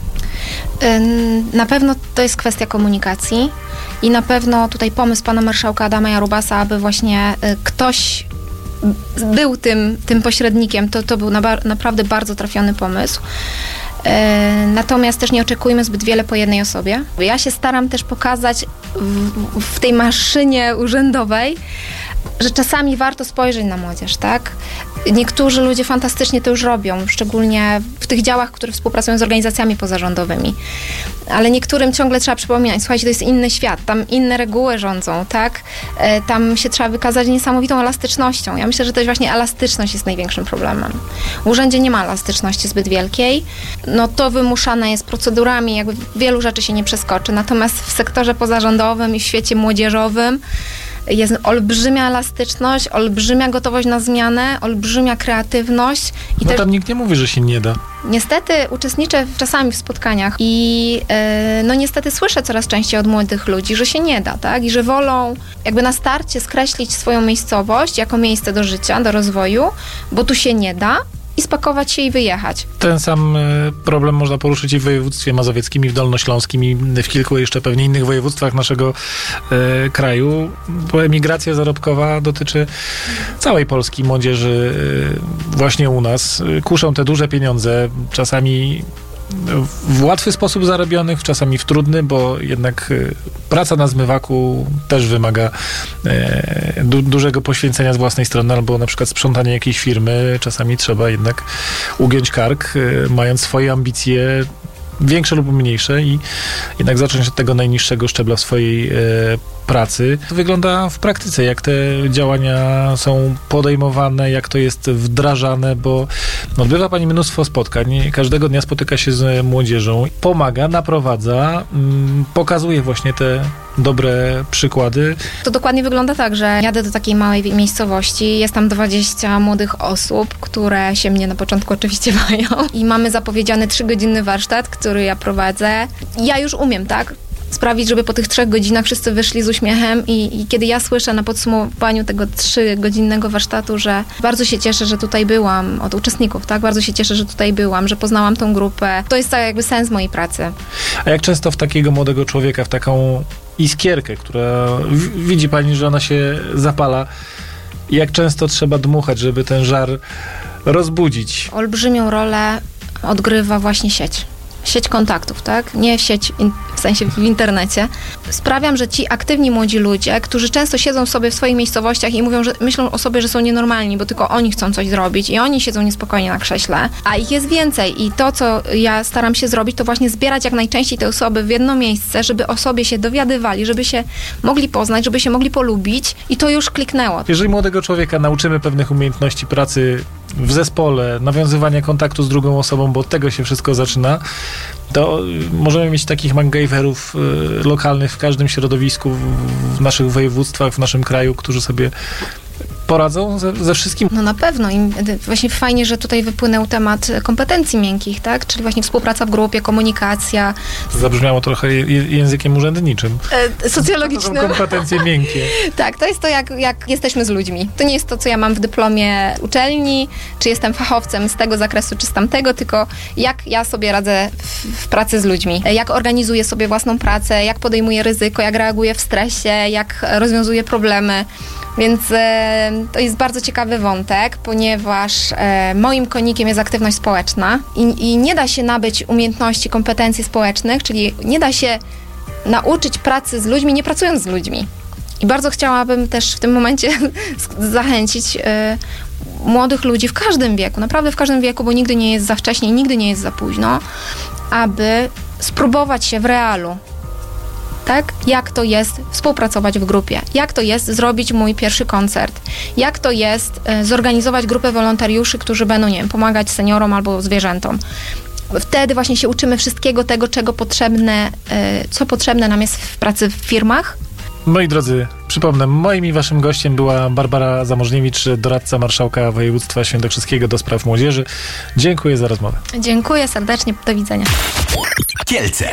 [SPEAKER 3] Na pewno to jest kwestia komunikacji i na pewno tutaj pomysł pana marszałka Adama Jarubasa, aby właśnie ktoś był tym pośrednikiem, to był naprawdę bardzo trafiony pomysł. Natomiast też nie oczekujmy zbyt wiele po jednej osobie. Ja się staram też pokazać w tej maszynie urzędowej, że czasami warto spojrzeć na młodzież, tak? Niektórzy ludzie fantastycznie to już robią, szczególnie w tych działach, które współpracują z organizacjami pozarządowymi. Ale niektórym ciągle trzeba przypominać, słuchajcie, to jest inny świat, tam inne reguły rządzą, tak? Tam się trzeba wykazać niesamowitą elastycznością. Ja myślę, że też właśnie elastyczność jest największym problemem. W urzędzie nie ma elastyczności zbyt wielkiej. To wymuszane jest procedurami, jakby wielu rzeczy się nie przeskoczy. Natomiast w sektorze pozarządowym i w świecie młodzieżowym jest olbrzymia elastyczność, olbrzymia gotowość na zmianę, olbrzymia kreatywność. I
[SPEAKER 1] tam nikt nie mówi, że się nie da.
[SPEAKER 3] Niestety uczestniczę czasami w spotkaniach i niestety słyszę coraz częściej od młodych ludzi, że się nie da, tak? I że wolą jakby na starcie skreślić swoją miejscowość jako miejsce do życia, do rozwoju, bo tu się nie da, i spakować się i wyjechać.
[SPEAKER 1] Ten sam problem można poruszyć i w województwie mazowieckim, i w dolnośląskim, i w kilku jeszcze pewnie innych województwach naszego kraju, bo emigracja zarobkowa dotyczy całej Polski, młodzieży właśnie u nas. Kuszą te duże pieniądze, czasami w łatwy sposób zarobionych, czasami w trudny, bo jednak praca na zmywaku też wymaga dużego poświęcenia z własnej strony, albo na przykład sprzątanie jakiejś firmy. Czasami trzeba jednak ugiąć kark, mając swoje ambicje, większe lub mniejsze, i jednak zacząć od tego najniższego szczebla w swojej pracy. To wygląda w praktyce, jak te działania są podejmowane, jak to jest wdrażane, bo odbywa pani mnóstwo spotkań, każdego dnia spotyka się z młodzieżą, pomaga, naprowadza, pokazuje właśnie te dobre przykłady.
[SPEAKER 3] To dokładnie wygląda tak, że jadę do takiej małej miejscowości, jest tam 20 młodych osób, które się mnie na początku oczywiście bają, i mamy zapowiedziany 3-godzinny warsztat, który ja prowadzę. Ja już umiem, tak? Sprawić, żeby po tych 3 godzinach wszyscy wyszli z uśmiechem, i kiedy ja słyszę na podsumowaniu tego 3-godzinnego warsztatu, że bardzo się cieszę, że tutaj byłam, od uczestników, tak? Bardzo się cieszę, że tutaj byłam, że poznałam tą grupę. To jest tak jakby sens mojej pracy.
[SPEAKER 1] A jak często w takiego młodego człowieka, w taką iskierkę, która widzi pani, że ona się zapala, jak często trzeba dmuchać, żeby ten żar rozbudzić?
[SPEAKER 3] Olbrzymią rolę odgrywa właśnie sieć kontaktów, tak? Nie sieć w sensie w internecie, sprawiam, że ci aktywni młodzi ludzie, którzy często siedzą sobie w swoich miejscowościach i mówią, że myślą o sobie, że są nienormalni, bo tylko oni chcą coś zrobić i oni siedzą niespokojnie na krześle, a ich jest więcej i to, co ja staram się zrobić, to właśnie zbierać jak najczęściej te osoby w jedno miejsce, żeby o sobie się dowiadywali, żeby się mogli poznać, żeby się mogli polubić i to już kliknęło.
[SPEAKER 1] Jeżeli młodego człowieka nauczymy pewnych umiejętności pracy w zespole, nawiązywania kontaktu z drugą osobą, bo od tego się wszystko zaczyna, to możemy mieć takich MacGyverów lokalnych w każdym środowisku, w naszych województwach, w naszym kraju, którzy sobie poradzą ze wszystkim.
[SPEAKER 3] No na pewno i właśnie fajnie, że tutaj wypłynął temat kompetencji miękkich, tak? Czyli właśnie współpraca w grupie, komunikacja.
[SPEAKER 1] Zabrzmiało trochę językiem urzędniczym.
[SPEAKER 3] Socjologicznym.
[SPEAKER 1] To są kompetencje miękkie.
[SPEAKER 3] Tak, to jest to, jak jesteśmy z ludźmi. To nie jest to, co ja mam w dyplomie uczelni, czy jestem fachowcem z tego zakresu, czy z tamtego, tylko jak ja sobie radzę w pracy z ludźmi. Jak organizuję sobie własną pracę, jak podejmuję ryzyko, jak reaguję w stresie, jak rozwiązuję problemy. Więc to jest bardzo ciekawy wątek, ponieważ moim konikiem jest aktywność społeczna i nie da się nabyć umiejętności, kompetencji społecznych, czyli nie da się nauczyć pracy z ludźmi, nie pracując z ludźmi. I bardzo chciałabym też w tym momencie zachęcić młodych ludzi w każdym wieku, naprawdę w każdym wieku, bo nigdy nie jest za wcześnie i nigdy nie jest za późno, aby spróbować się w realu. Tak? Jak to jest współpracować w grupie? Jak to jest zrobić mój pierwszy koncert? Jak to jest zorganizować grupę wolontariuszy, którzy będą, nie wiem, pomagać seniorom albo zwierzętom? Wtedy właśnie się uczymy wszystkiego tego, co potrzebne nam jest w pracy w firmach.
[SPEAKER 1] Moi drodzy, przypomnę, moim i waszym gościem była Barbara Zamożniewicz, doradca marszałka województwa świętokrzyskiego do spraw młodzieży. Dziękuję za rozmowę.
[SPEAKER 3] Dziękuję serdecznie, do widzenia.
[SPEAKER 4] Kielce.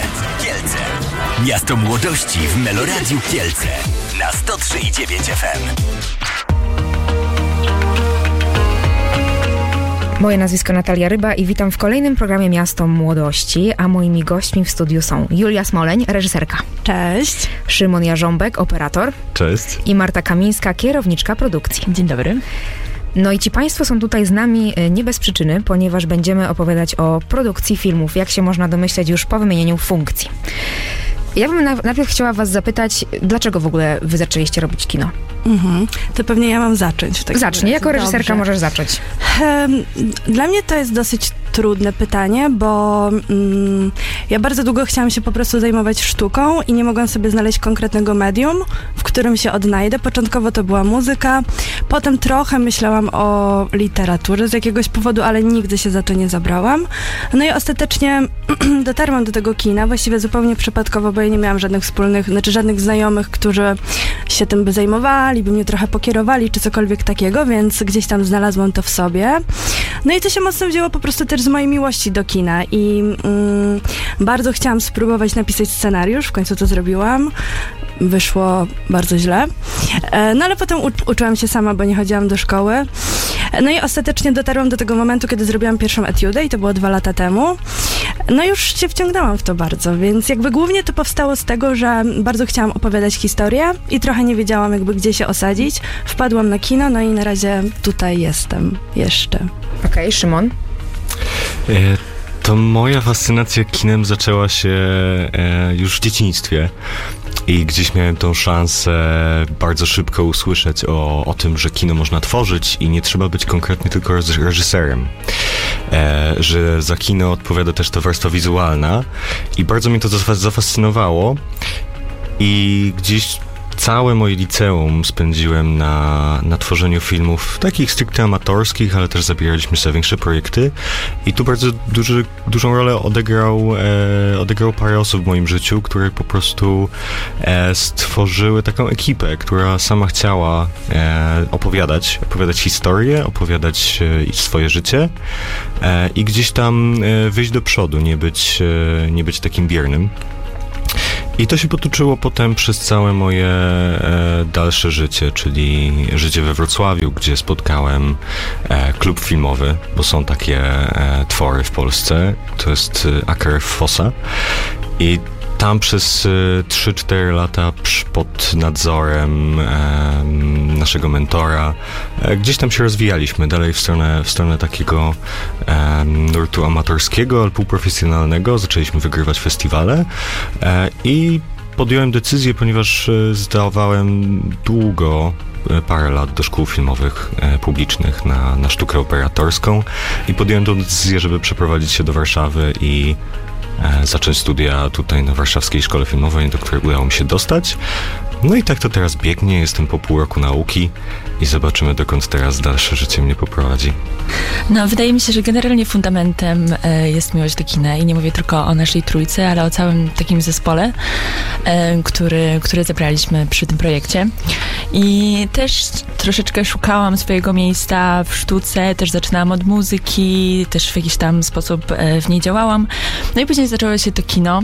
[SPEAKER 4] Miasto młodości w Meloradiu Kielce na 103,9 FM.
[SPEAKER 5] Moje nazwisko Natalia Ryba i witam w kolejnym programie Miasto Młodości, a moimi gośćmi w studiu są Julia Smoleń, reżyserka.
[SPEAKER 6] Cześć.
[SPEAKER 5] Szymon Jarząbek, operator.
[SPEAKER 7] Cześć.
[SPEAKER 5] I Marta Kamińska, kierowniczka produkcji.
[SPEAKER 6] Dzień dobry.
[SPEAKER 5] No i ci państwo są tutaj z nami nie bez przyczyny, ponieważ będziemy opowiadać o produkcji filmów, jak się można domyśleć już po wymienieniu funkcji. Ja bym najpierw chciała was zapytać, dlaczego w ogóle wy zaczęliście robić kino?
[SPEAKER 6] To pewnie ja mam zacząć.
[SPEAKER 5] Zacznij, jako reżyserka
[SPEAKER 6] Dobrze.
[SPEAKER 5] możesz zacząć.
[SPEAKER 6] Dla mnie to jest dosyć trudne pytanie, bo ja bardzo długo chciałam się po prostu zajmować sztuką i nie mogłam sobie znaleźć konkretnego medium, w którym się odnajdę. Początkowo to była muzyka, potem trochę myślałam o literaturze z jakiegoś powodu, ale nigdy się za to nie zabrałam. No i ostatecznie dotarłam do tego kina, właściwie zupełnie przypadkowo, bo ja nie miałam żadnych znajomych, którzy się tym by zajmowali, by mnie trochę pokierowali, czy cokolwiek takiego, więc gdzieś tam znalazłam to w sobie. No i to się mocno wzięło po prostu też z mojej miłości do kina i bardzo chciałam spróbować napisać scenariusz, w końcu to zrobiłam. Wyszło bardzo źle. No ale potem uczyłam się sama, bo nie chodziłam do szkoły. No i ostatecznie dotarłam do tego momentu, kiedy zrobiłam pierwszą etiudę i to było 2 lata temu. No już się wciągnęłam w to bardzo, więc jakby głównie to powstało z tego, że bardzo chciałam opowiadać historię i trochę nie wiedziałam jakby gdzie się osadzić. Wpadłam na kino, no i na razie tutaj jestem jeszcze.
[SPEAKER 5] Okej, Szymon?
[SPEAKER 7] To moja fascynacja kinem zaczęła się już w dzieciństwie i gdzieś miałem tą szansę bardzo szybko usłyszeć o tym, że kino można tworzyć i nie trzeba być konkretnie tylko reżyserem. Że za kino odpowiada też ta warstwa wizualna i bardzo mnie to zafascynowało i gdzieś całe moje liceum spędziłem na tworzeniu filmów takich stricte amatorskich, ale też zabieraliśmy sobie większe projekty i tu bardzo dużą rolę odegrał parę osób w moim życiu, które po prostu stworzyły taką ekipę, która sama chciała opowiadać historię, opowiadać swoje życie i gdzieś tam wyjść do przodu, nie być takim biernym. I to się potoczyło potem przez całe moje dalsze życie, czyli życie we Wrocławiu, gdzie spotkałem klub filmowy, bo są takie twory w Polsce. To jest AKF Fossa. I tam przez 3-4 lata pod nadzorem naszego mentora gdzieś tam się rozwijaliśmy dalej w stronę takiego nurtu amatorskiego, ale półprofesjonalnego. Zaczęliśmy wygrywać festiwale i podjąłem decyzję, ponieważ zdawałem długo, parę lat do szkół filmowych publicznych na sztukę operatorską i podjąłem tą decyzję, żeby przeprowadzić się do Warszawy i zacząć studia tutaj na Warszawskiej Szkole Filmowej, do której udało mi się dostać. No i tak to teraz biegnie, jestem po pół roku nauki i zobaczymy, dokąd teraz dalsze życie mnie poprowadzi.
[SPEAKER 8] No, wydaje mi się, że generalnie fundamentem jest miłość do kina i nie mówię tylko o naszej trójce, ale o całym takim zespole, który zebraliśmy przy tym projekcie. I też troszeczkę szukałam swojego miejsca w sztuce, też zaczynałam od muzyki, też w jakiś tam sposób w niej działałam. No i później zaczęło się to kino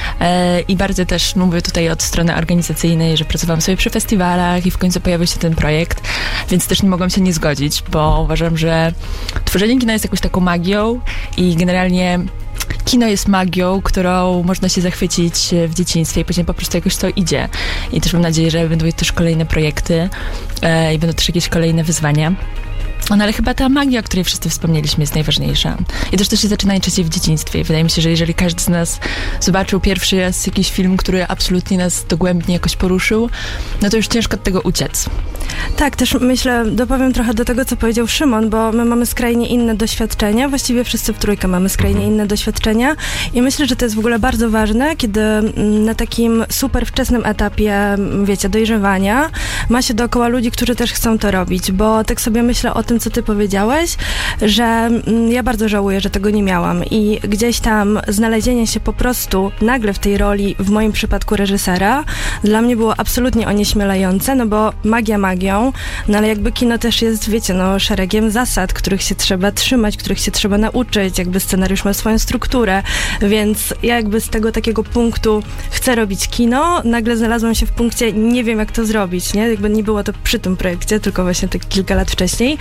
[SPEAKER 8] i bardzo też mówię tutaj od strony organizacyjnej, że pracowałam sobie przy festiwalach i w końcu pojawił się ten projekt, więc też nie mogłam się nie zgodzić, bo uważam, że tworzenie kina jest jakąś taką magią i generalnie kino jest magią, którą można się zachwycić w dzieciństwie i później po prostu jakoś to idzie. I też mam nadzieję, że będą też kolejne projekty i będą też jakieś kolejne wyzwania. No ale chyba ta magia, o której wszyscy wspomnieliśmy, jest najważniejsza. I też to się zaczyna najczęściej w dzieciństwie. Wydaje mi się, że jeżeli każdy z nas zobaczył pierwszy raz jakiś film, który absolutnie nas dogłębnie jakoś poruszył, no to już ciężko od tego uciec.
[SPEAKER 6] Tak, też myślę, dopowiem trochę do tego, co powiedział Szymon, bo my mamy skrajnie inne doświadczenia, właściwie wszyscy w trójkę mamy skrajnie inne doświadczenia i myślę, że to jest w ogóle bardzo ważne, kiedy na takim super wczesnym etapie, wiecie, dojrzewania ma się dookoła ludzi, którzy też chcą to robić, bo tak sobie myślę o tym, co ty powiedziałeś, że ja bardzo żałuję, że tego nie miałam i gdzieś tam znalezienie się po prostu nagle w tej roli, w moim przypadku reżysera, dla mnie było absolutnie onieśmielające, no bo magia magią, no ale jakby kino też jest, wiecie, no szeregiem zasad, których się trzeba trzymać, których się trzeba nauczyć, jakby scenariusz ma swoją strukturę, więc ja jakby z tego takiego punktu chcę robić kino, nagle znalazłam się w punkcie, nie wiem jak to zrobić, nie? Jakby nie było to przy tym projekcie, tylko właśnie tak kilka lat wcześniej.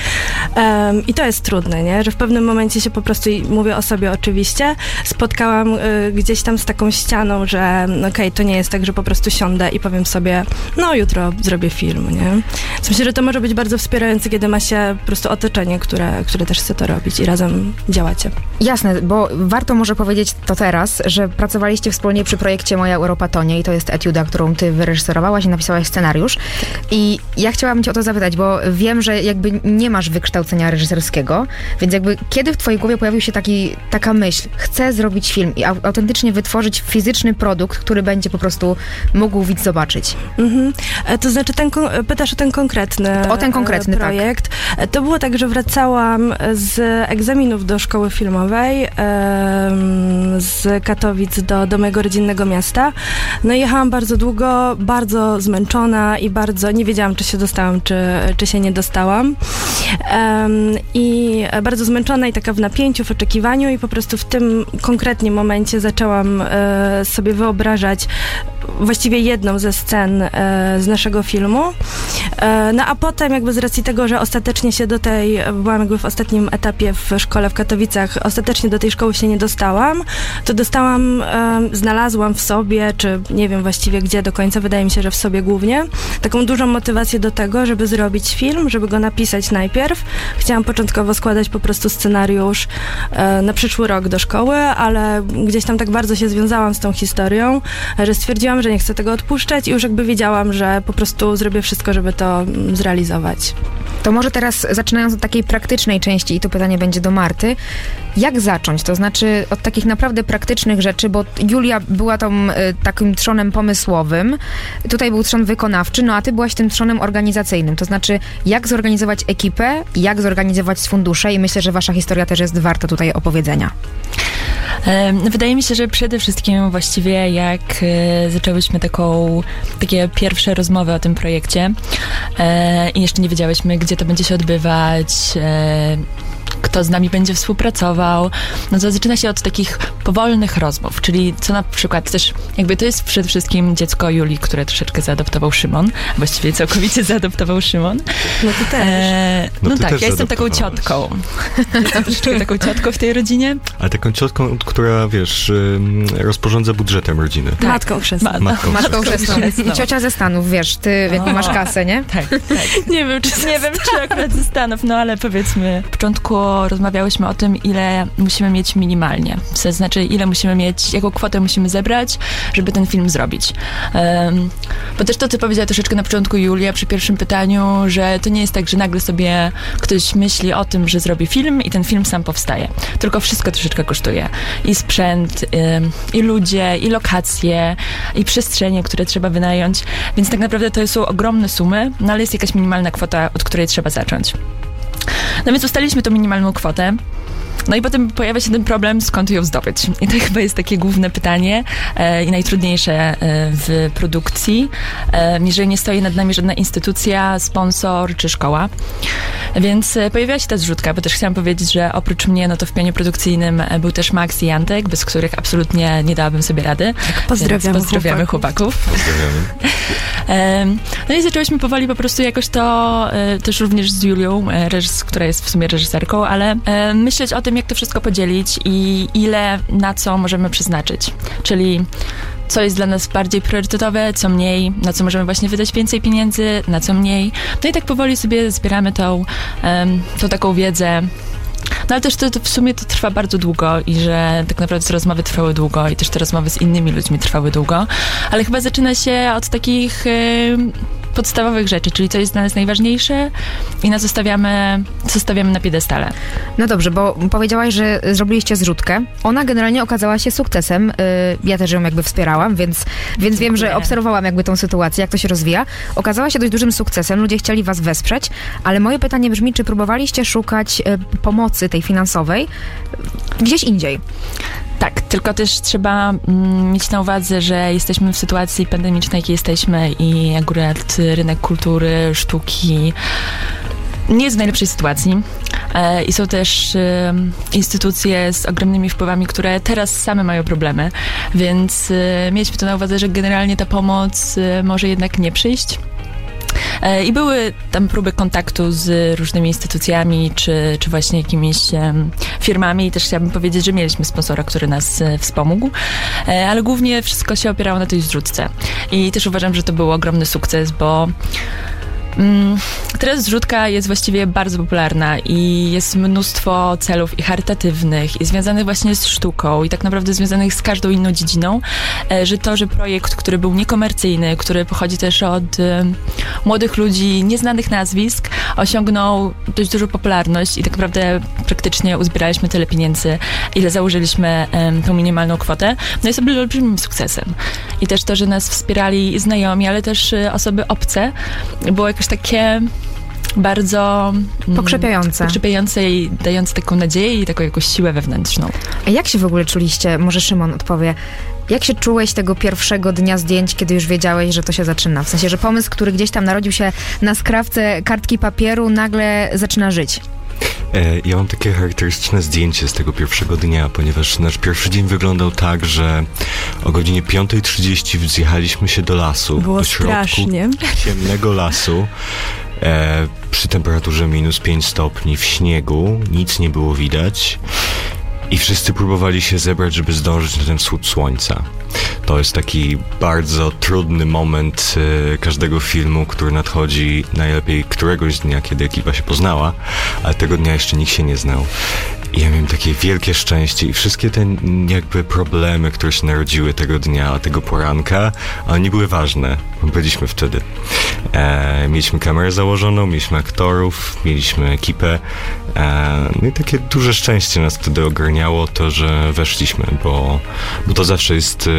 [SPEAKER 6] I to jest trudne, nie? Że w pewnym momencie się po prostu, mówię o sobie oczywiście, spotkałam gdzieś tam z taką ścianą, że okej, to nie jest tak, że po prostu siądę i powiem sobie, no jutro zrobię film, nie? Więc myślę, że to może być bardzo wspierające, kiedy ma się po prostu otoczenie, które też chce to robić i razem działacie.
[SPEAKER 5] Jasne, bo warto może powiedzieć to teraz, że pracowaliście wspólnie przy projekcie Moja Europatonie i to jest etiuda, którą ty wyreżyserowałaś i napisałaś scenariusz. Tak. I ja chciałabym cię o to zapytać, bo wiem, że jakby nie masz wykształcenia reżyserskiego, więc jakby kiedy w twojej głowie pojawił się taka myśl, chcę zrobić film i autentycznie wytworzyć fizyczny produkt, który będzie po prostu mógł widz zobaczyć? Mhm.
[SPEAKER 6] To znaczy, pytasz o ten konkretny projekt. Tak. To było tak, że wracałam z egzaminów do szkoły filmowej z Katowic do mojego rodzinnego miasta. No i jechałam bardzo długo, bardzo zmęczona i bardzo nie wiedziałam, czy się dostałam, czy się nie dostałam. I bardzo zmęczona i taka w napięciu, w oczekiwaniu i po prostu w tym konkretnie momencie zaczęłam sobie wyobrażać właściwie jedną ze scen z naszego filmu. No a potem jakby z racji tego, że ostatecznie się byłam jakby w ostatnim etapie w szkole w Katowicach, ostatecznie do tej szkoły się nie dostałam, to znalazłam w sobie, czy nie wiem właściwie gdzie do końca, wydaje mi się, że w sobie głównie, taką dużą motywację do tego, żeby zrobić film, żeby go napisać najpierw. Chciałam początkowo składać po prostu scenariusz na przyszły rok do szkoły, ale gdzieś tam tak bardzo się związałam z tą historią, że stwierdziłam, że nie chcę tego odpuszczać i już jakby wiedziałam, że po prostu zrobię wszystko, żeby to zrealizować.
[SPEAKER 5] To może teraz, zaczynając od takiej praktycznej części, i to pytanie będzie do Marty, jak zacząć? To znaczy od takich naprawdę praktycznych rzeczy, bo Julia była takim trzonem pomysłowym, tutaj był trzon wykonawczy, no a ty byłaś tym trzonem organizacyjnym. To znaczy, jak zorganizować ekipę, jak zorganizować fundusze i myślę, że wasza historia też jest warta tutaj opowiedzenia.
[SPEAKER 8] Wydaje mi się, że przede wszystkim właściwie jak zaczęłyśmy takie pierwsze rozmowy o tym projekcie i jeszcze nie wiedziałyśmy, gdzie to będzie się odbywać, kto z nami będzie współpracował. No to zaczyna się od takich powolnych rozmów, czyli co na przykład też, jakby to jest przede wszystkim dziecko Julii, które troszeczkę zaadoptował Szymon, właściwie całkowicie zaadoptował Szymon.
[SPEAKER 6] No ty też.
[SPEAKER 7] No ty
[SPEAKER 8] tak,
[SPEAKER 7] też
[SPEAKER 8] ja jestem taką ciotką. Jestem troszeczkę taką ciotką w tej rodzinie.
[SPEAKER 7] Ale taką ciotką, która, wiesz, rozporządza budżetem rodziny.
[SPEAKER 6] Tak. Matką chrzestną.
[SPEAKER 5] Matką chrzestną. Ciocia ze Stanów, wiesz, ty jaką masz kasę, nie?
[SPEAKER 8] Tak. Nie wiem, czy akurat ze Stanów, no ale powiedzmy, w początku rozmawiałyśmy o tym, ile musimy mieć minimalnie. To znaczy, ile musimy mieć, jaką kwotę musimy zebrać, żeby ten film zrobić. Bo też to, co powiedziała troszeczkę na początku Julia przy pierwszym pytaniu, że to nie jest tak, że nagle sobie ktoś myśli o tym, że zrobi film i ten film sam powstaje. Tylko wszystko troszeczkę kosztuje. I sprzęt, i ludzie, i lokacje, i przestrzenie, które trzeba wynająć. Więc tak naprawdę to są ogromne sumy, no ale jest jakaś minimalna kwota, od której trzeba zacząć. No więc ustaliliśmy tą minimalną kwotę. No i potem pojawia się ten problem, skąd ją zdobyć. I to chyba jest takie główne pytanie i najtrudniejsze w produkcji, jeżeli nie stoi nad nami żadna instytucja, sponsor czy szkoła. Więc pojawiła się ta zrzutka, bo też chciałam powiedzieć, że oprócz mnie, no to w pionie produkcyjnym był też Max i Antek, bez których absolutnie nie dałabym sobie rady.
[SPEAKER 6] Tak, pozdrawiamy
[SPEAKER 8] chłopaków.
[SPEAKER 7] Pozdrawiamy.
[SPEAKER 8] No i zaczęłyśmy powoli po prostu jakoś to, też również z Julią, która jest w sumie reżyserką, ale myśleć o tym, jak to wszystko podzielić i ile na co możemy przeznaczyć. Czyli co jest dla nas bardziej priorytetowe, co mniej, na co możemy właśnie wydać więcej pieniędzy, na co mniej. No i tak powoli sobie zbieramy tą taką wiedzę. No ale też to w sumie to trwa bardzo długo i że tak naprawdę te rozmowy trwały długo i też te rozmowy z innymi ludźmi trwały długo, ale chyba zaczyna się od takich podstawowych rzeczy, czyli co jest dla nas najważniejsze i na co stawiamy na piedestale.
[SPEAKER 5] No dobrze, bo powiedziałaś, że zrobiliście zrzutkę. Ona generalnie okazała się sukcesem. Ja też ją jakby wspierałam, więc wiem, że obserwowałam jakby tą sytuację, jak to się rozwija. Okazała się dość dużym sukcesem, ludzie chcieli was wesprzeć, ale moje pytanie brzmi, czy próbowaliście szukać pomocy tej finansowej gdzieś indziej?
[SPEAKER 8] Tak, tylko też trzeba mieć na uwadze, że jesteśmy w sytuacji pandemicznej, jakiej jesteśmy i akurat rynek kultury, sztuki nie jest w najlepszej sytuacji. I są też instytucje z ogromnymi wpływami, które teraz same mają problemy, więc mieliśmy to na uwadze, że generalnie ta pomoc może jednak nie przyjść. I były tam próby kontaktu z różnymi instytucjami, czy właśnie jakimiś firmami i też chciałabym powiedzieć, że mieliśmy sponsora, który nas wspomógł, ale głównie wszystko się opierało na tej zrzutce. I też uważam, że to był ogromny sukces, bo teraz zrzutka jest właściwie bardzo popularna i jest mnóstwo celów i charytatywnych i związanych właśnie z sztuką i tak naprawdę związanych z każdą inną dziedziną, że projekt, który był niekomercyjny, który pochodzi też od młodych ludzi, nieznanych nazwisk, osiągnął dość dużą popularność i tak naprawdę praktycznie uzbieraliśmy tyle pieniędzy, ile założyliśmy tą minimalną kwotę. No jest olbrzymim sukcesem. I też to, że nas wspierali znajomi, ale też osoby obce, było jakoś takie bardzo pokrzepiające i dające taką nadzieję i taką jakąś siłę wewnętrzną.
[SPEAKER 5] A jak się w ogóle czuliście? Może Szymon odpowie. Jak się czułeś tego pierwszego dnia zdjęć, kiedy już wiedziałeś, że to się zaczyna? W sensie, że pomysł, który gdzieś tam narodził się na skrawce kartki papieru, nagle zaczyna żyć.
[SPEAKER 7] Ja mam takie charakterystyczne zdjęcie z tego pierwszego dnia, ponieważ nasz pierwszy dzień wyglądał tak, że o godzinie 5:30 zjechaliśmy się do lasu.
[SPEAKER 6] Było
[SPEAKER 7] do środku
[SPEAKER 6] strasznie.
[SPEAKER 7] Ciemnego lasu. Przy temperaturze -5 stopni w śniegu, nic nie było widać i wszyscy próbowali się zebrać, żeby zdążyć na ten wschód słońca. To jest taki bardzo trudny moment każdego filmu, który nadchodzi najlepiej któregoś dnia, kiedy ekipa się poznała, ale tego dnia jeszcze nikt się nie znał. I ja miałem takie wielkie szczęście i wszystkie te jakby problemy, które się narodziły tego dnia, tego poranka, one nie były ważne, bo byliśmy wtedy. Mieliśmy kamerę założoną, mieliśmy aktorów, mieliśmy ekipę. No i takie duże szczęście nas wtedy ogarniało to, że weszliśmy, bo to zawsze jest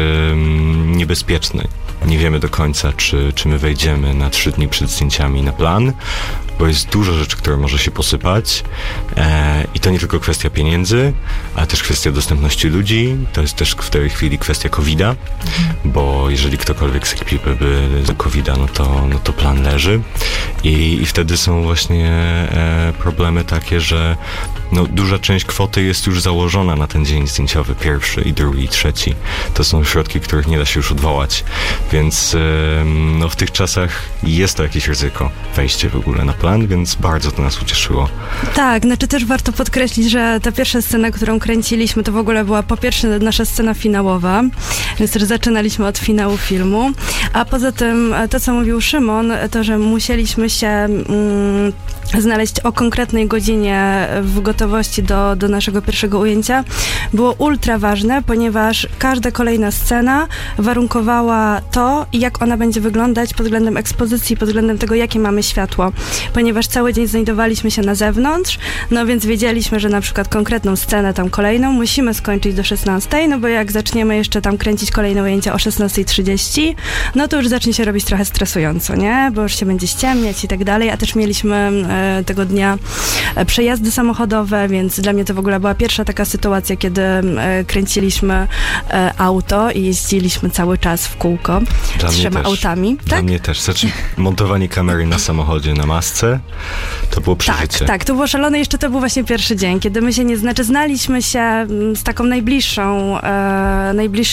[SPEAKER 7] niebezpieczne. Nie wiemy do końca, czy my wejdziemy na 3 dni przed zdjęciami na plan, bo jest dużo rzeczy, które może się posypać i to nie tylko kwestia pieniędzy, ale też kwestia dostępności ludzi, to jest też w tej chwili kwestia COVID-a, bo jeżeli ktokolwiek z ekipy by za COVID-a, no to plan leży i wtedy są właśnie problemy takie, że no, duża część kwoty jest już założona na ten dzień zdjęciowy, pierwszy i drugi i trzeci. To są środki, których nie da się już odwołać, więc no, w tych czasach jest to jakieś ryzyko, wejście w ogóle na plan, więc bardzo to nas ucieszyło.
[SPEAKER 6] Tak, znaczy też warto podkreślić, że ta pierwsza scena, którą kręciliśmy, to w ogóle była po pierwsze nasza scena finałowa, więc też zaczynaliśmy od finału filmu, a poza tym to, co mówił Szymon, to, że musieliśmy się znaleźć o konkretnej godzinie w gotowości do naszego pierwszego ujęcia, było ultra ważne, ponieważ każda kolejna scena warunkowała to, jak ona będzie wyglądać pod względem ekspozycji, pod względem tego, jakie mamy światło. Ponieważ cały dzień znajdowaliśmy się na zewnątrz, no więc wiedzieliśmy, że na przykład konkretną scenę tam kolejną musimy skończyć do 16, no bo jak zaczniemy jeszcze tam kręcić kolejne ujęcia o 16:30, no to już zacznie się robić trochę stresująco, nie? Bo już się będzie ściemniać i tak dalej, a też mieliśmy tego dnia przejazdy samochodowe, więc dla mnie to w ogóle była pierwsza taka sytuacja, kiedy kręciliśmy auto i jeździliśmy cały czas w kółko z 3 autami.
[SPEAKER 7] Dla mnie też. Znaczy, montowanie kamery na samochodzie, na masce, to było przeżycie.
[SPEAKER 6] Tak, to było szalone. Jeszcze to był właśnie pierwszy dzień, kiedy my się znaliśmy się z taką najbliższą